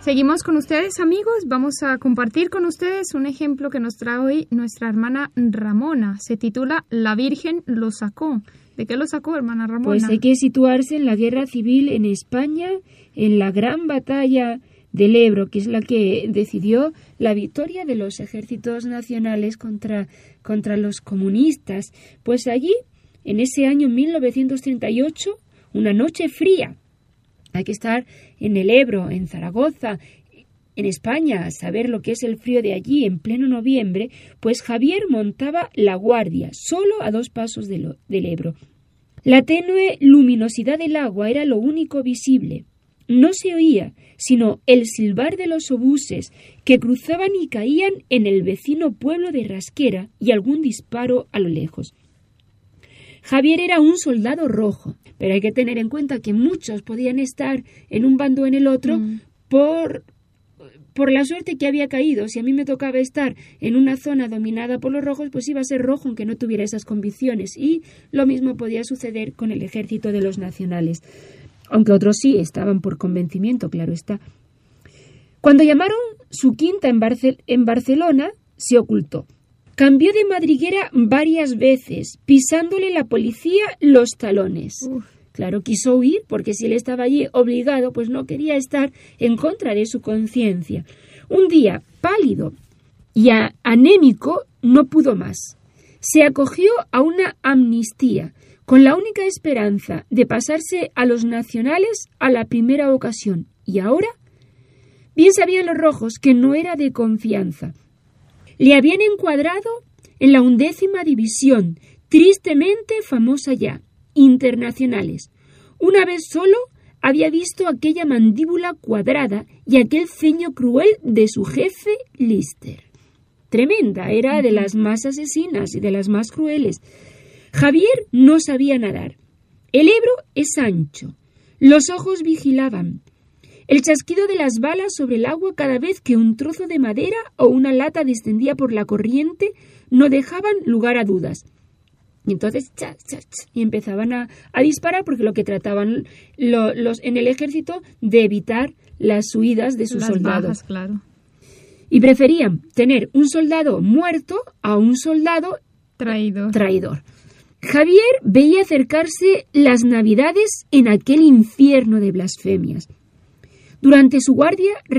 Seguimos con ustedes, amigos. Vamos a compartir con ustedes un ejemplo que nos trae hoy nuestra hermana Ramona. Se titula La Virgen lo sacó. ¿De qué lo sacó, hermana Ramona? Pues hay que situarse en la guerra civil en España, en la gran batalla del Ebro, que es la que decidió la victoria de los ejércitos nacionales contra los comunistas. Pues allí, en ese año 1938, una noche fría. Hay que estar en el Ebro, en Zaragoza, en España, a saber lo que es el frío de allí en pleno noviembre, pues Javier montaba la guardia, solo a 2 pasos del Ebro. La tenue luminosidad del agua era lo único visible. No se oía, sino el silbar de los obuses que cruzaban y caían en el vecino pueblo de Rasquera y algún disparo a lo lejos. Javier era un soldado rojo, pero hay que tener en cuenta que muchos podían estar en un bando o en el otro por la suerte que había caído. Si a mí me tocaba estar en una zona dominada por los rojos, pues iba a ser rojo aunque no tuviera esas convicciones. Y lo mismo podía suceder con el ejército de los nacionales, aunque otros sí estaban por convencimiento, claro está. Cuando llamaron su quinta en Barcelona, se ocultó. Cambió de madriguera varias veces, pisándole la policía los talones. Claro, quiso huir, porque si él estaba allí obligado, pues no quería estar en contra de su conciencia. Un día, pálido y anémico, no pudo más. Se acogió a una amnistía, con la única esperanza de pasarse a los nacionales a la primera ocasión. ¿Y ahora? Bien sabían los rojos que no era de confianza. Le habían encuadrado en la 11ª división, tristemente famosa ya, internacionales. Una vez solo había visto aquella mandíbula cuadrada y aquel ceño cruel de su jefe Lister. Tremenda, era de las más asesinas y de las más crueles. Javier no sabía nadar. El Ebro es ancho. Los ojos vigilaban. El chasquido de las balas sobre el agua cada vez que un trozo de madera o una lata descendía por la corriente no dejaban lugar a dudas. Y entonces y empezaban a disparar porque lo que trataban los en el ejército de evitar las huidas de sus soldados. Bajas, claro. Y preferían tener un soldado muerto a un soldado traidor. Javier veía acercarse las Navidades en aquel infierno de blasfemias. Durante su guardia